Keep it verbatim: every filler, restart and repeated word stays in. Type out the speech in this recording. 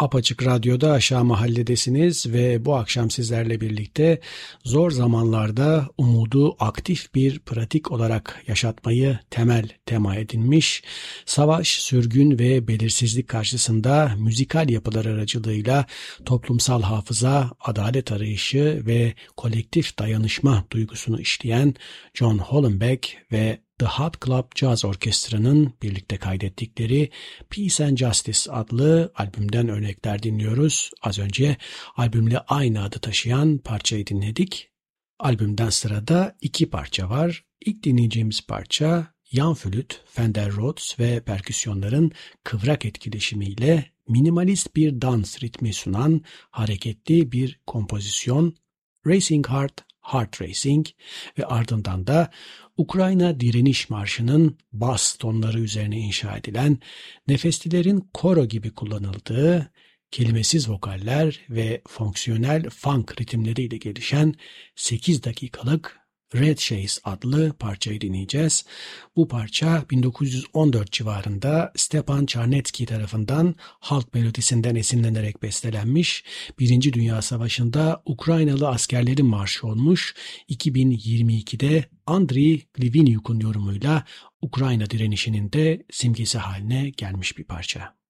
Apaçık Radyo'da Aşağı Mahalledesiniz ve bu akşam sizlerle birlikte zor zamanlarda umudu aktif bir pratik olarak yaşatmayı temel tema edinmiş, savaş, sürgün ve belirsizlik karşısında müzikal yapılar aracılığıyla toplumsal hafıza, adalet arayışı ve kolektif dayanışma duygusunu işleyen John Hollenbeck ve The Hot Club Jazz Orkestra'nın birlikte kaydettikleri Peace and Justice adlı albümden örnekler dinliyoruz. Az önce albümle aynı adı taşıyan parçayı dinledik. Albümden sırada iki parça var. İlk dinleyeceğimiz parça yan flüt, Fender Rhodes ve perküsyonların kıvrak etkileşimiyle minimalist bir dans ritmi sunan hareketli bir kompozisyon Racing Heart, Heart Racing ve ardından da Ukrayna Direniş Marşı'nın bas tonları üzerine inşa edilen nefestilerin koro gibi kullanıldığı kelimesiz vokaller ve fonksiyonel funk ritimleriyle gelişen sekiz dakikalık Red Chase adlı parçayı dinleyeceğiz. Bu parça bin dokuz yüz on dört civarında Stepan Charnetsky tarafından halk melodisinden esinlenerek bestelenmiş, Birinci Dünya Savaşı'nda Ukraynalı askerlerin marşı olmuş, iki bin yirmi ikide Andriy Gliviniuk'un yorumuyla Ukrayna direnişinin de simgesi haline gelmiş bir parça.